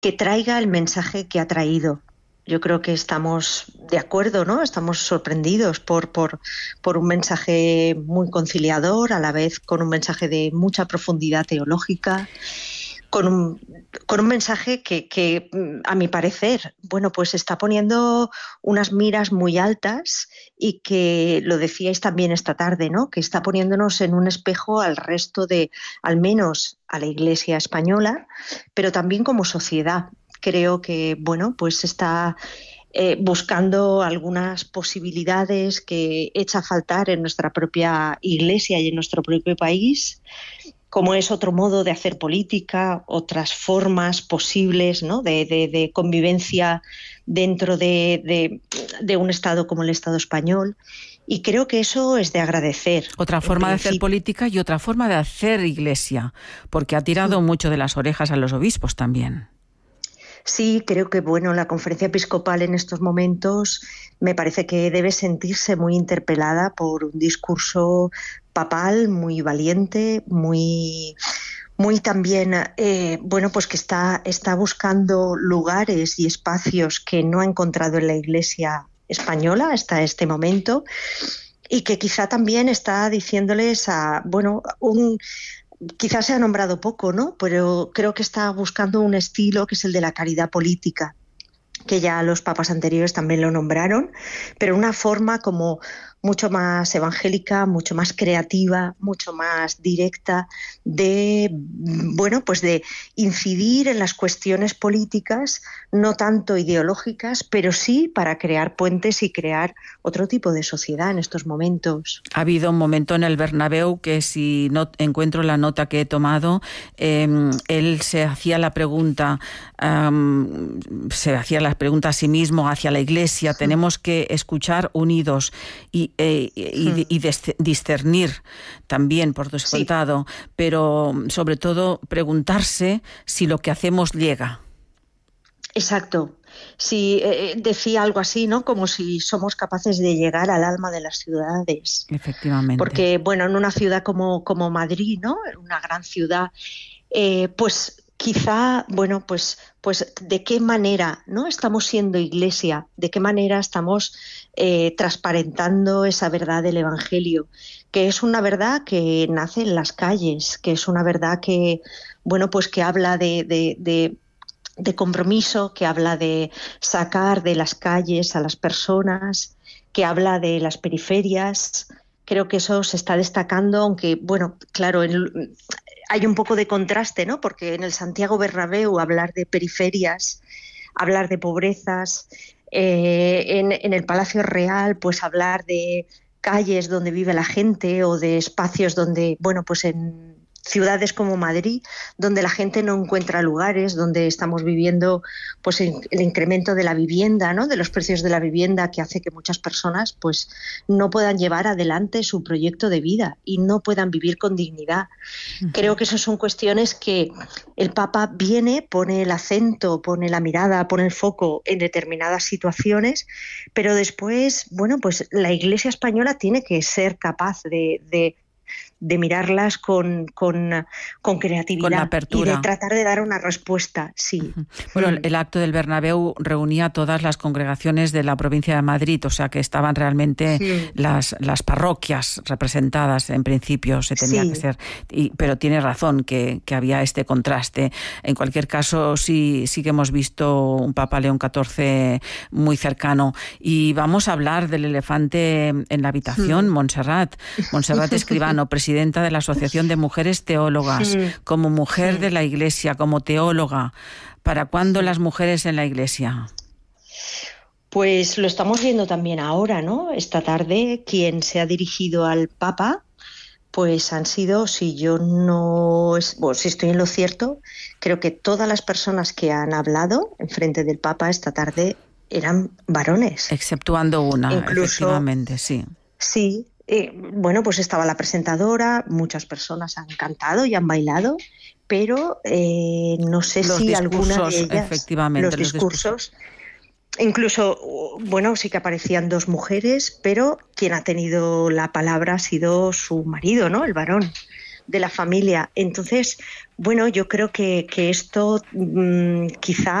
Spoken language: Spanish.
que traiga el mensaje que ha traído. Yo creo que estamos de acuerdo, ¿no? Estamos sorprendidos por un mensaje muy conciliador, a la vez con un mensaje de mucha profundidad teológica, con un mensaje que, a mi parecer, bueno, pues está poniendo unas miras muy altas y que, lo decíais también esta tarde, ¿no? Que está poniéndonos en un espejo al resto al menos a la Iglesia española, pero también como sociedad. Creo que, bueno, pues está buscando algunas posibilidades que echa a faltar en nuestra propia Iglesia y en nuestro propio país, como es otro modo de hacer política, otras formas posibles, ¿no? de convivencia dentro de un Estado como el Estado español. Y creo que eso es de agradecer. Otra forma de hacer política y otra forma de hacer Iglesia, porque ha tirado mucho de las orejas a los obispos también. Sí, creo que bueno, la Conferencia Episcopal en estos momentos me parece que debe sentirse muy interpelada por un discurso papal muy valiente, muy también, bueno, pues que está buscando lugares y espacios que no ha encontrado en la Iglesia española hasta este momento, y que quizá también está diciéndoles quizás se ha nombrado poco, ¿no? Pero creo que está buscando un estilo que es el de la caridad política, que ya los papas anteriores también lo nombraron, pero una forma como mucho más evangélica, mucho más creativa, mucho más directa de, bueno, pues de incidir en las cuestiones políticas, no tanto ideológicas, pero sí para crear puentes y crear otro tipo de sociedad en estos momentos. Ha habido un momento en el Bernabéu que, si no encuentro la nota que he tomado, él se hacía la pregunta a sí mismo, hacia la Iglesia: tenemos que escuchar unidos y discernir también, por descontado, sí, pero sobre todo preguntarse si lo que hacemos llega. Exacto. Sí, decía algo así, ¿no? Como si somos capaces de llegar al alma de las ciudades. Efectivamente. Porque, bueno, en una ciudad como Madrid, ¿no? Una gran ciudad, pues quizá, bueno, pues de qué manera, ¿no? Estamos siendo Iglesia, de qué manera estamos transparentando esa verdad del Evangelio, que es una verdad que nace en las calles, que es una verdad que, bueno, pues que habla de compromiso, que habla de sacar de las calles a las personas, que habla de las periferias. Creo que eso se está destacando, aunque, bueno, claro, hay un poco de contraste, ¿no? Porque en el Santiago Bernabéu hablar de periferias, hablar de pobrezas, en el Palacio Real, pues hablar de calles donde vive la gente o de espacios donde, bueno, pues en ciudades como Madrid, donde la gente no encuentra lugares, donde estamos viviendo pues el incremento de la vivienda, ¿no? De los precios de la vivienda, que hace que muchas personas pues no puedan llevar adelante su proyecto de vida y no puedan vivir con dignidad. Uh-huh. Creo que esas son cuestiones que el Papa viene, pone el acento, pone la mirada, pone el foco en determinadas situaciones, pero después, bueno, pues la Iglesia española tiene que ser capaz de mirarlas con creatividad, con apertura, y de tratar de dar una respuesta, sí. Bueno, el acto del Bernabéu reunía a todas las congregaciones de la provincia de Madrid, o sea que estaban realmente las parroquias representadas. En principio se tenía que ser, pero tiene razón que había este contraste. En cualquier caso, sí que hemos visto un Papa León XIV muy cercano. Y vamos a hablar del elefante en la habitación, Montserrat Escribano, presidenta de la Asociación de Mujeres Teólogas, como mujer de la Iglesia, como teóloga. ¿Para cuándo las mujeres en la Iglesia? Pues lo estamos viendo también ahora, ¿no? Esta tarde, quien se ha dirigido al Papa, pues han sido, si estoy en lo cierto, creo que todas las personas que han hablado en frente del Papa esta tarde eran varones. Exceptuando una, efectivamente, sí. Sí. Bueno, pues estaba la presentadora, muchas personas han cantado y han bailado, pero no sé si alguna de ellas, efectivamente, los discursos, incluso, bueno, sí que aparecían dos mujeres, pero quien ha tenido la palabra ha sido su marido, ¿no? El varón de la familia. Entonces, bueno, yo creo que esto quizá